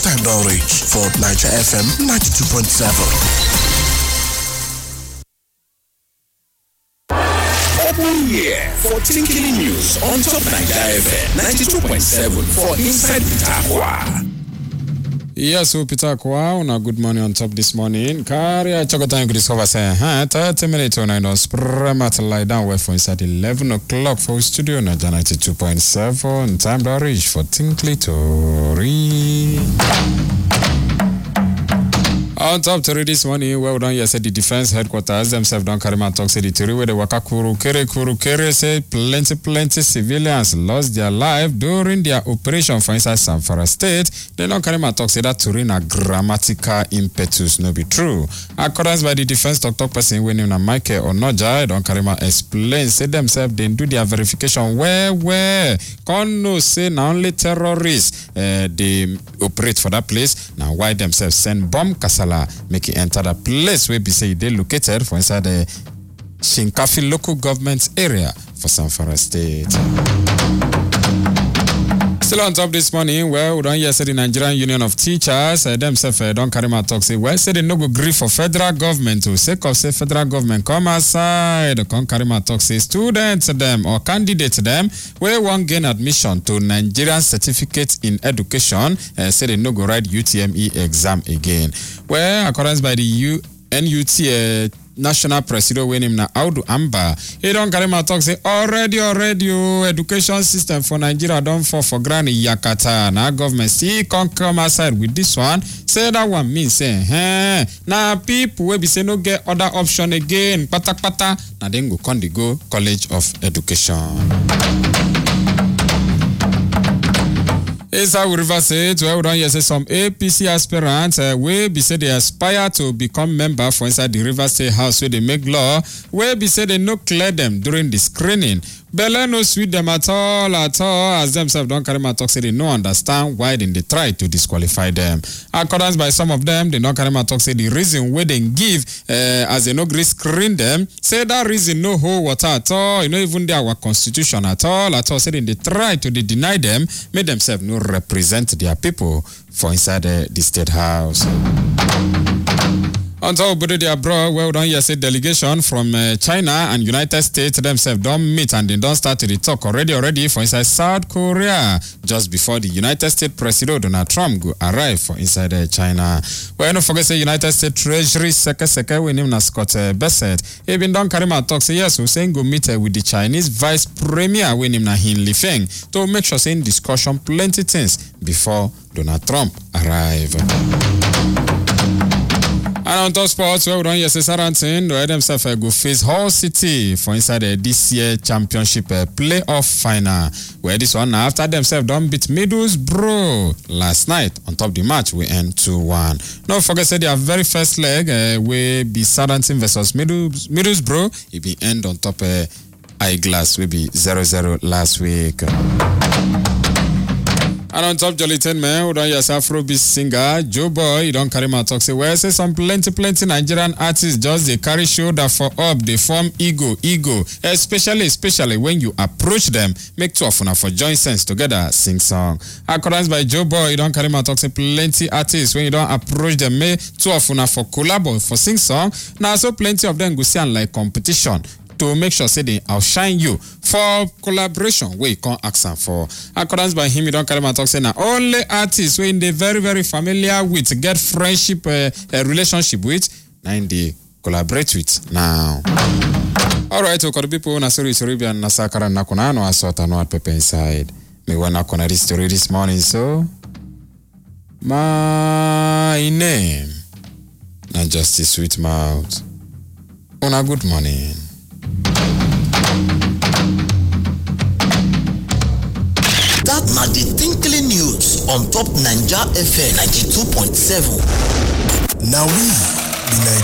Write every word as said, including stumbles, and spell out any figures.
time don reach for Niger F M ninety-two point seven. Open here for Tinkling News on top Niger F M ninety-two point seven for Inside Peter Akwa. Yes, so Peter Akwa, una good morning on top this morning. Carry a chocolate discover say, huh, thirty minutes on I don't spread mat lie down where for inside eleven o'clock for studio Niger ninety-two point seven. Time to reach for Tinkly Tori. On top to read this morning, well done, yes, the defense headquarters themselves don't carry my talk, say the theory where the waka kuru kere kuru kere say plenty, plenty civilians lost their life during their operation for inside Zamfara State. They don't carry my talk, say that Turin a grammatical impetus, no be true. Accordance by the defense talk talk person, when you na Michael Onoja, don't carry my explain, say themselves, they do their verification where, where, can no say now only terrorists, uh, they operate for that place, now why themselves send bomb Kasala make it enter the place where be say they located for inside the Shinkafi local government area for Zamfara State. Still on top this morning, well, we don't hear say the Nigerian Union of Teachers, uh, themselves uh, don't carry my talk, say, well, say they no go agree for federal government to say, cause say federal government come aside, come carry my talk, say students them or candidates them, where one gain admission to Nigerian certificate in education, uh, say they no go write U T M E exam again. Well, according by the U N U T uh, National President when him na Audu Amba, he don't carry my talk say already already oh, education system for Nigeria don't fall for granny yakata. Now government see can come aside with this one. Say that one means say eh now people will be say no get other option again. Pata pata now then go con go College of Education. Inside we River State, where we don't hear say some A P C aspirants uh, where be say they aspire to become member for inside the River State House where they make law, where be say they no clear them during the screening. Bella no sweet them at all, at all, as themselves don't carry my talk, say they no understand why then they try to disqualify them. Accordance by some of them, they don't carry my talk, say the reason where they give uh, as they no agree screen them, say that reason no hold water at all, you know, even their our constitution at all, at all, say they try to they deny them, make themselves no represent their people for inside uh, the State House. On top of the abroad, well done, yes, a delegation from uh, China and United States themselves don't meet and they don't start to the talk already, already for inside South Korea, just before the United States President Donald Trump go arrive for inside uh, China. Well, don't forget, say United States Treasury Secretary Secretary when him na Scott uh, Bessent. He been done carry my talk, say yes, we saying go meet uh, with the Chinese Vice Premier when him na Hin Li Feng to make sure saying discussion plenty things before Donald Trump arrive. And on top sports, where we don't hear say Sarantin, where themselves uh, go face Hull City for inside uh, this year championship uh, playoff final. Where this one after themselves don't beat Middlesbrough last night. On top the match, we end two one. Don't forget say their very first leg uh, will be Sarantin versus Middles- Middlesbrough. It be end on top uh, Eyeglass will be zero zero last week. And on top Jolly ten man, who don't hear Afrobeat singer Joe Boy, you don't carry my talk. Say, well, say some plenty, plenty Nigerian artists just they carry shoulder for up, they form ego, ego. Especially, especially when you approach them, make two of them for join sense together, sing song. Accordance by Joe Boy, you don't carry my talk. Say plenty artists when you don't approach them, make two of them for collabo for sing song. Now so plenty of them go see and like competition to make sure say they outshine you for collaboration where you can't ask them for. Accordance by him, you don't carry my talk say now only artists when they very very familiar with get friendship uh, uh, relationship with now they collaborate with now. All right, so for people na sorry sorry be na sakara na kuna no asota no pepe inside. Me wanna kona this story this morning so my name na Justice Sweet Mouth. Una good morning. That na the Tinkling News on top Niger F M ninety-two point seven. Now we, the